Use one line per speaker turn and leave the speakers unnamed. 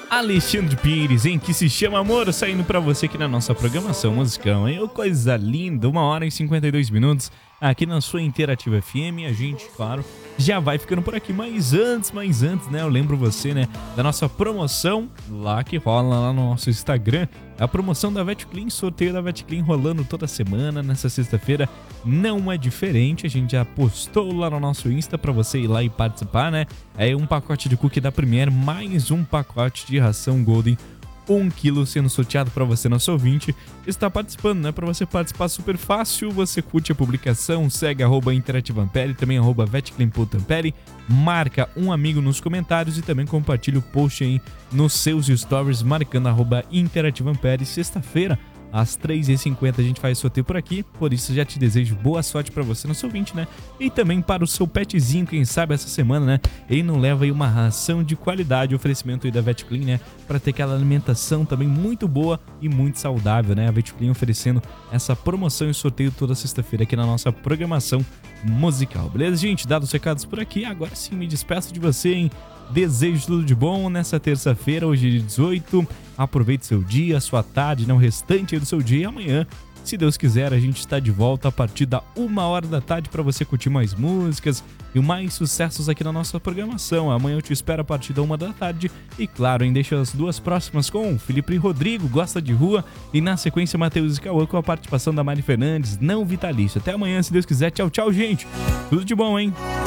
Alexandre Pires, hein? Que se chama Amor, saindo pra você aqui na nossa programação musical, hein? Ô, coisa linda, 1h52 aqui na sua Interativa FM. A gente, claro, já vai ficando por aqui, mas antes, né? Eu lembro você, né? Da nossa promoção lá que rola lá no nosso Instagram. A promoção da VetClean, sorteio da VetClean rolando toda semana. Nessa sexta-feira não é diferente. A gente já postou lá no nosso Insta pra você ir lá e participar, né? É um pacote de cookie da Premier, mais um pacote de ração Golden, 1 kg sendo sorteado para você, nosso ouvinte. Está participando, né? Para você participar super fácil, você curte a publicação, segue @interativampere, também @vetclean.ampere, marca um amigo nos comentários e também compartilha o post aí nos seus stories, marcando @interativampere. Sexta-feira, às 3h50 a gente faz sorteio por aqui, por isso já te desejo boa sorte para você, nosso ouvinte, né? E também para o seu petzinho, quem sabe essa semana, né? Ele não leva aí uma ração de qualidade, oferecimento aí da VetClean, né? Para ter aquela alimentação também muito boa e muito saudável, né? A VetClean oferecendo essa promoção e sorteio toda sexta-feira aqui na nossa programação musical, beleza, gente? Dados os recados por aqui, agora sim me despeço de você, hein? Desejo tudo de bom nessa terça-feira, hoje de 18. Aproveite seu dia, sua tarde, né? O restante do seu dia. E amanhã, se Deus quiser, a gente está de volta a partir da 1h da tarde para você curtir mais músicas e mais sucessos aqui na nossa programação. Amanhã eu te espero a partir da 1h da tarde. E claro, deixa as duas próximas com Felipe e Rodrigo, Gosta de Rua. E na sequência, Matheus e Cauã com a participação da Mari Fernandes, Não Vitalício. Até amanhã, se Deus quiser. Tchau, tchau, gente. Tudo de bom, hein?